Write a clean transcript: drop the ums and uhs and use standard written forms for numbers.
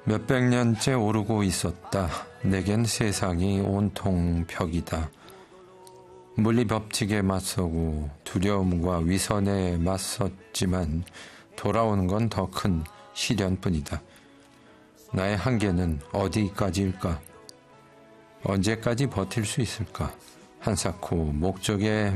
몇백 년째 오르고 있었다. 내겐 세상이 온통 벽이다. 물리 법칙에 맞서고 두려움과 위선에 맞섰지만 돌아오는 건 더 큰 시련뿐이다. 나의 한계는 어디까지일까? 언제까지 버틸 수 있을까? 한사코 목적에